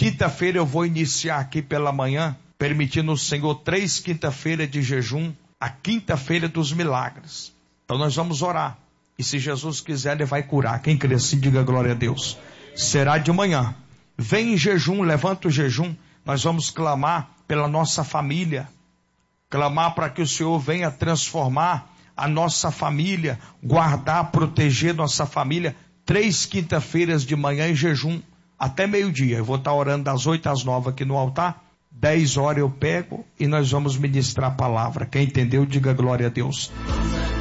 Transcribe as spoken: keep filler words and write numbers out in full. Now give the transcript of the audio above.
Quinta-feira eu vou iniciar aqui pela manhã, permitindo o Senhor três quinta-feiras de jejum, a quinta-feira dos milagres. Então nós vamos orar. E se Jesus quiser, Ele vai curar. Quem crê assim, diga glória a Deus. Será de manhã. Vem em jejum, levanta o jejum. Nós vamos clamar pela nossa família. Clamar para que o Senhor venha transformar a nossa família, guardar, proteger nossa família. Três quinta-feiras de manhã em jejum, até meio-dia. Eu vou estar orando das oito às nove aqui no altar. Dez horas eu pego e nós vamos ministrar a palavra. Quem entendeu, diga glória a Deus.